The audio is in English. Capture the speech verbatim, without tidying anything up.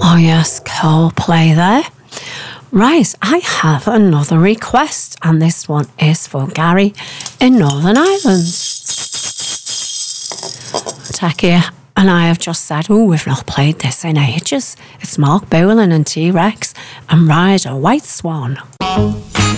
Oh yes, Coldplay there. Right, I have another request, and this one is for Gary in Northern Ireland. Takia and I have just said, oh, we've not played this in ages. It's Mark Bolan and T-Rex and Ride a White Swan.